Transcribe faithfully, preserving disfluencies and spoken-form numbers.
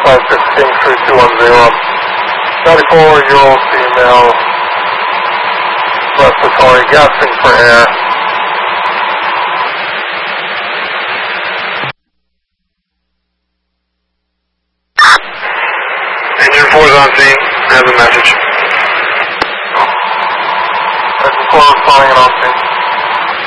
five six King three two one zero. ninety-four-year-old female, respiratory, gasping for air. Engine four is on scene. I have a message. Engine four is calling it on scene.